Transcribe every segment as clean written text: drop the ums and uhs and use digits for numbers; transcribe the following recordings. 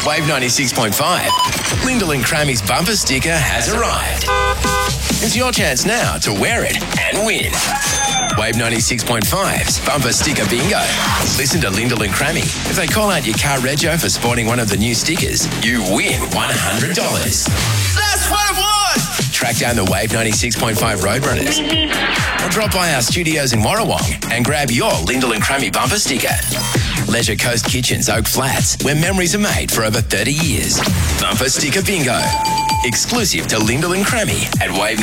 Wave 96.5. Lyndall and Crammy's bumper sticker has arrived. It's your chance now to wear it and win. Wave 96.5's bumper sticker bingo. Listen to Lyndall and Crammy. If they call out your car rego for sporting one of the new stickers, you win $100. That's what I want! Track down the Wave 96.5 Roadrunners. Or drop by our studios in Warrawong and grab your Lyndall and Crammy bumper sticker. Leisure Coast Kitchens, Oak Flats, where memories are made for over 30 years. Bumper sticker bingo. Exclusive to Lyndall and Crammy at Wave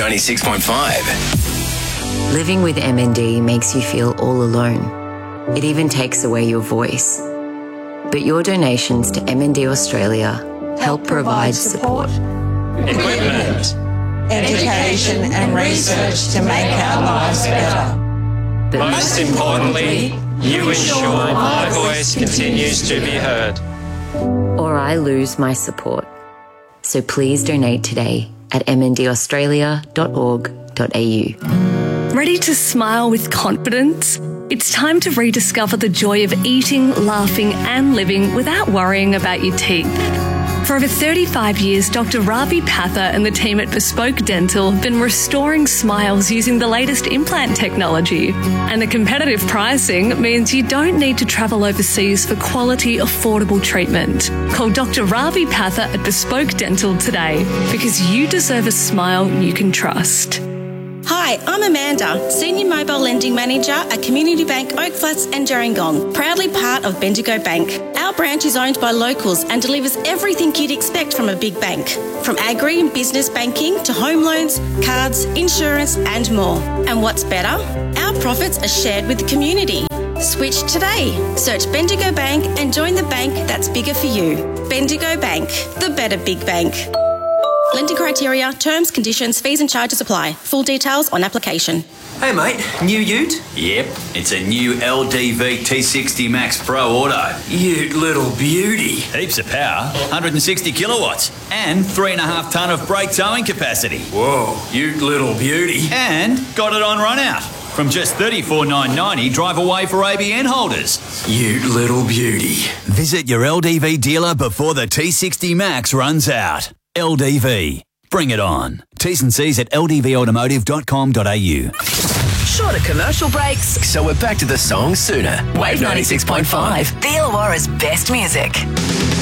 96.5. Living with MND makes you feel all alone. It even takes away your voice. But your donations to MND Australia help provide support, equipment, education and research to make our lives better. but most importantly, you ensure my voice continues to be heard. or I lose my support. So please donate today at mndaustralia.org.au. Ready to smile with confidence? It's time to rediscover the joy of eating, laughing and living without worrying about your teeth. For over 35 years, Dr. Ravi Patha and the team at Bespoke Dental have been restoring smiles using the latest implant technology. And the competitive pricing means you don't need to travel overseas for quality, affordable treatment. Call Dr. Ravi Patha at Bespoke Dental today, because you deserve a smile you can trust. Hi, I'm Amanda, Senior Mobile Lending Manager at Community Bank Oak Flats and Gerringong, proudly part of Bendigo Bank. Our branch is owned by locals and delivers everything you'd expect from a big bank, from agri and business banking to home loans, cards, insurance and more. And what's better? Our profits are shared with the community. Switch today. Search Bendigo Bank and join the bank that's bigger for you. Bendigo Bank, the better big bank. Lending criteria, terms, conditions, fees and charges apply. Full details on application. Hey mate, new ute? Yep, it's a new LDV T60 Max Pro Auto. Ute little beauty. Heaps of power, 160 kilowatts, and 3.5 tonne of brake towing capacity. Whoa, ute little beauty. And got it on run out. From just $34,990 drive away for ABN holders. Ute little beauty. Visit your LDV dealer before the T60 Max runs out. LDV. Bring it on. T's and C's at ldvautomotive.com.au. Shorter commercial breaks. So we're back to the song sooner. Wave 96.5. The Illawarra's best music.